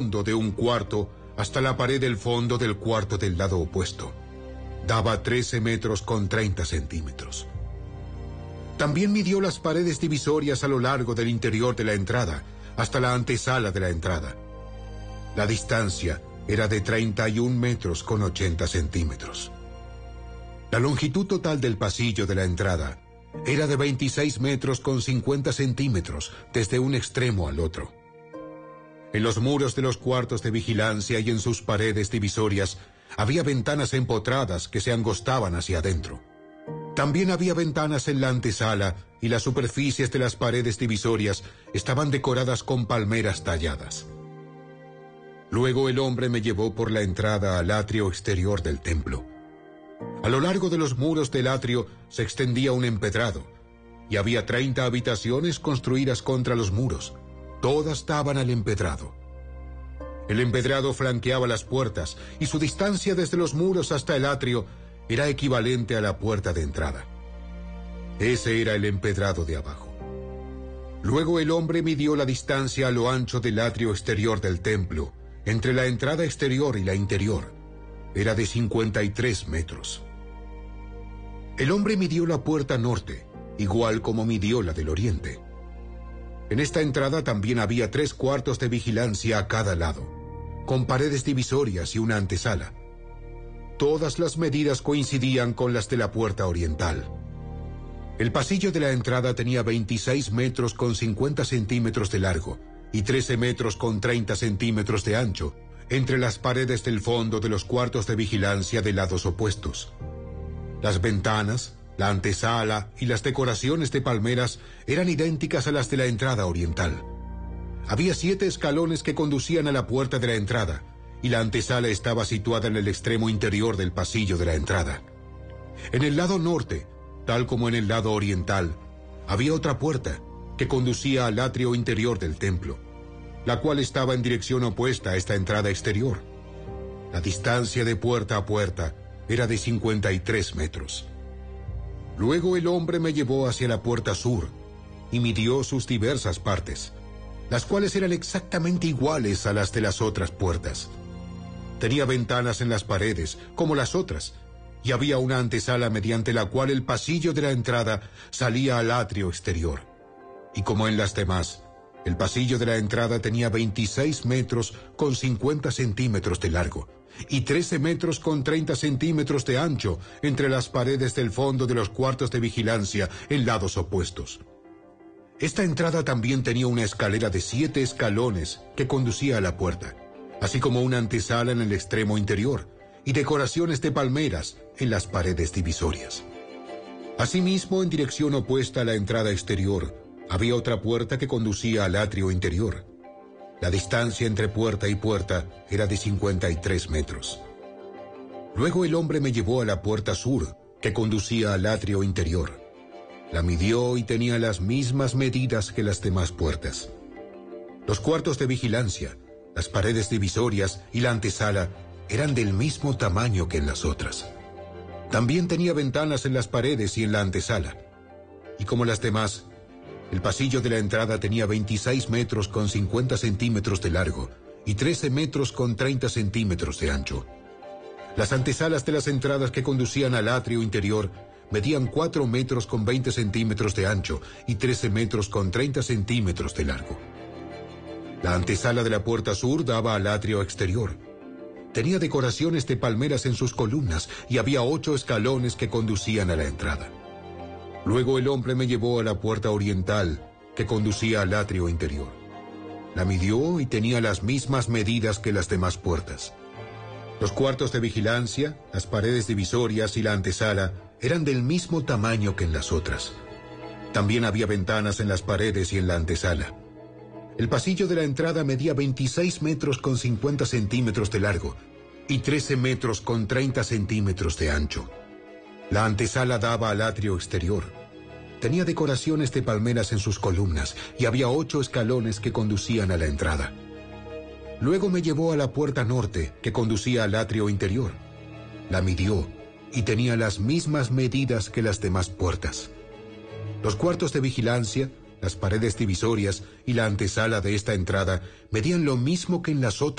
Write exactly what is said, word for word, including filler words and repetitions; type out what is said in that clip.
fondo de un cuarto hasta la pared del fondo del cuarto del lado opuesto. Daba trece metros con treinta centímetros. También midió las paredes divisorias a lo largo del interior de la entrada, hasta la antesala de la entrada. La distancia era de treinta y un metros con ochenta centímetros. La longitud total del pasillo de la entrada era de veintiséis metros con cincuenta centímetros desde un extremo al otro. En los muros de los cuartos de vigilancia y en sus paredes divisorias había ventanas empotradas que se angostaban hacia adentro. También había ventanas en la antesala y las superficies de las paredes divisorias estaban decoradas con palmeras talladas. Luego el hombre me llevó por la entrada al atrio exterior del templo. A lo largo de los muros del atrio se extendía un empedrado, y había treinta habitaciones construidas contra los muros. Todas daban al empedrado. El empedrado flanqueaba las puertas, y su distancia desde los muros hasta el atrio era equivalente a la puerta de entrada. Ese era el empedrado de abajo. Luego el hombre midió la distancia a lo ancho del atrio exterior del templo, entre la entrada exterior y la interior. Era de cincuenta y tres metros. El hombre midió la puerta norte, igual como midió la del oriente. En esta entrada también había tres cuartos de vigilancia a cada lado, con paredes divisorias y una antesala. Todas las medidas coincidían con las de la puerta oriental. El pasillo de la entrada tenía veintiséis metros con cincuenta centímetros de largo y trece metros con treinta centímetros de ancho, entre las paredes del fondo de los cuartos de vigilancia de lados opuestos. Las ventanas, la antesala y las decoraciones de palmeras eran idénticas a las de la entrada oriental. Había siete escalones que conducían a la puerta de la entrada, y la antesala estaba situada en el extremo interior del pasillo de la entrada. En el lado norte, tal como en el lado oriental, había otra puerta que conducía al atrio interior del templo, la cual estaba en dirección opuesta a esta entrada exterior. La distancia de puerta a puerta era de cincuenta y tres metros. Luego el hombre me llevó hacia la puerta sur y midió sus diversas partes, las cuales eran exactamente iguales a las de las otras puertas. Tenía ventanas en las paredes, como las otras, y había una antesala mediante la cual el pasillo de la entrada salía al atrio exterior. Y como en las demás, el pasillo de la entrada tenía veintiséis metros con cincuenta centímetros de largo y trece metros con treinta centímetros de ancho entre las paredes del fondo de los cuartos de vigilancia en lados opuestos. Esta entrada también tenía una escalera de siete escalones que conducía a la puerta, así como una antesala en el extremo interior y decoraciones de palmeras en las paredes divisorias. Asimismo, en dirección opuesta a la entrada exterior, había otra puerta que conducía al atrio interior. La distancia entre puerta y puerta era de cincuenta y tres metros. Luego el hombre me llevó a la puerta sur, que conducía al atrio interior. La midió y tenía las mismas medidas que las demás puertas. Los cuartos de vigilancia, las paredes divisorias y la antesala eran del mismo tamaño que en las otras. También tenía ventanas en las paredes y en la antesala. Y como las demás, el pasillo de la entrada tenía veintiséis metros con cincuenta centímetros de largo y trece metros con treinta centímetros de ancho. Las antesalas de las entradas que conducían al atrio interior medían cuatro metros con veinte centímetros de ancho y trece metros con treinta centímetros de largo. La antesala de la puerta sur daba al atrio exterior. Tenía decoraciones de palmeras en sus columnas y había ocho escalones que conducían a la entrada. Luego el hombre me llevó a la puerta oriental, que conducía al atrio interior. La midió y tenía las mismas medidas que las demás puertas. Los cuartos de vigilancia, las paredes divisorias y la antesala eran del mismo tamaño que en las otras. También había ventanas en las paredes y en la antesala. El pasillo de la entrada medía veintiséis metros con cincuenta centímetros de largo y trece metros con treinta centímetros de ancho. La antesala daba al atrio exterior. Tenía decoraciones de palmeras en sus columnas y había ocho escalones que conducían a la entrada. Luego me llevó a la puerta norte, que conducía al atrio interior. La midió y tenía las mismas medidas que las demás puertas. Los cuartos de vigilancia, las paredes divisorias y la antesala de esta entrada medían lo mismo que en las otras